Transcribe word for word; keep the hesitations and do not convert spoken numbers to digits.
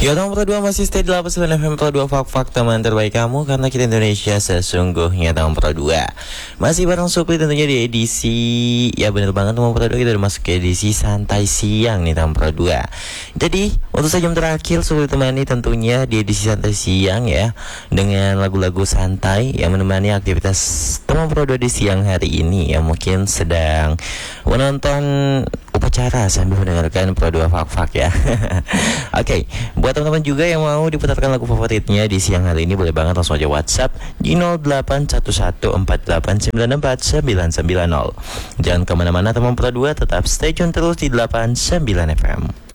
Ya nomor dua masih stay di delapan puluh sembilan F M Pro dua, fak-fak teman terbaik kamu, karena kita Indonesia sesungguhnya. Nomor dua masih bareng Supli tentunya di edisi, ya bener banget nomor dua, kita udah masuk ke edisi santai siang nih nomor dua. Jadi untuk sejam terakhir Supli temani tentunya di edisi santai siang ya, dengan lagu-lagu santai yang menemani aktivitas teman Pro dua di siang hari ini, yang mungkin sedang menonton upacara sambil mendengarkan Pro dua Fak-Fak ya. Oke, okay. Buat teman-teman juga yang mau diputarkan lagu favoritnya di siang hari ini, boleh banget langsung aja WhatsApp di nol delapan satu satu empat delapan sembilan empat sembilan sembilan nol. Jangan kemana-mana teman Pro dua, tetap stay tune terus di delapan puluh sembilan F M.